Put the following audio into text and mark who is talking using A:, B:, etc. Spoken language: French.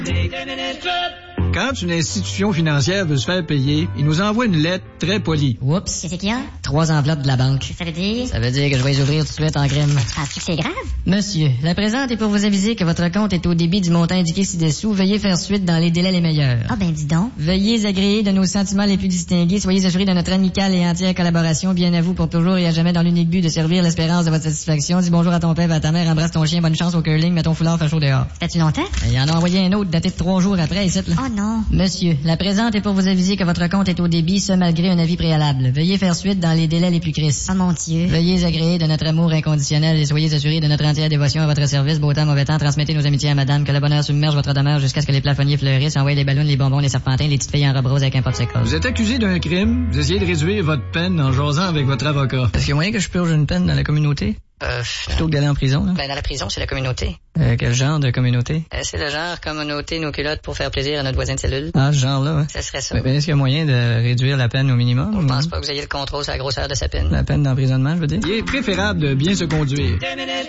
A: Quand une institution financière veut se faire payer, il nous envoie une lettre très polie.
B: Oups.
C: Qu'est-ce qu'il y a?
B: 3 enveloppes de la banque.
C: Ça veut dire?
B: Ça veut dire que je vais les ouvrir tout de suite en crime.
C: Tu penses-tu que c'est grave?
B: Monsieur, la présente est pour vous aviser que votre compte est au débit du montant indiqué ci-dessous. Veuillez faire suite dans les délais les meilleurs.
C: Ah ben dis donc.
B: Veuillez agréer de nos sentiments les plus distingués. Soyez assurés de notre amicale et entière collaboration. Bien à vous pour toujours et à jamais dans l'unique but de servir l'espérance de votre satisfaction. Dis bonjour à ton père, à ta mère, embrasse ton chien, bonne chance au curling, mets ton foulard, fait chaud dehors.
C: Fait-tu longtemps?
B: Il en a envoyé un autre daté de 3 jours après, ici, là.
C: Oh non.
B: Monsieur, la présente est pour vous aviser que votre compte est au débit, ce malgré un avis préalable. Veuillez faire suite dans les délais les plus crisses.
C: Oh mon Dieu.
B: Veuillez agréer de notre amour inconditionnel et soyez assurés de notre entière dévotion à votre service. Beau temps, mauvais temps, transmettez nos amitiés à madame. Que le bonheur submerge votre demeure jusqu'à ce que les plafonniers fleurissent. Envoyez les ballons, les bonbons, les serpentins, les petites filles en robe rose avec un popsicle.
A: Vous êtes accusé d'un crime, vous essayez de réduire votre peine en jasant avec votre avocat.
B: Est-ce qu'il y a moyen que je purge une peine dans la communauté? Plutôt que d'aller en prison, là?
D: Ben, dans la prison, c'est la communauté.
B: Quel genre de communauté?
D: C'est le genre communauté nos culottes pour faire plaisir à notre voisin de cellule.
B: Ah, ce genre-là, ouais.
D: Ça serait ça.
B: Mais est-ce qu'il y a moyen de réduire la peine au minimum?
D: Je pense pas que vous ayez le contrôle sur la grosseur de sa peine.
B: La peine d'emprisonnement, je veux dire?
A: Il est préférable de bien se conduire.